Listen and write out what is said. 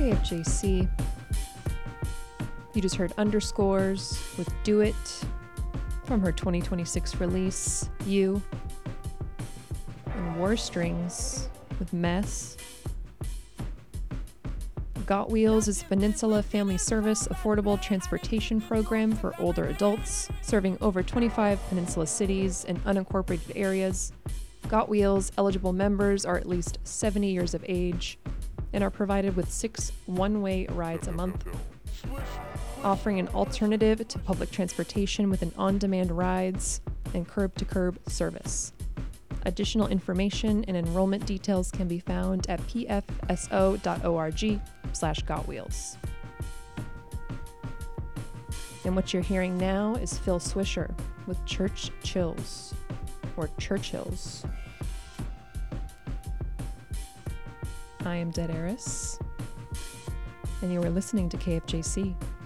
KFJC. You just heard Underscores with Do It from her 2026 release, You. And War Strings with Mess. Got Wheels is a Peninsula Family Service affordable transportation program for older adults, serving over 25 Peninsula cities and unincorporated areas. Got Wheels eligible members are at least 70 years of age and are provided with 6 one-way rides a month, offering an alternative to public transportation with an on-demand rides and curb-to-curb service. Additional information and enrollment details can be found at pfso.org/gotwheels. And what you're hearing now is Phil Swisher with Church Chills, or Churchills. I am Dead Eris, and you are listening to KFJC.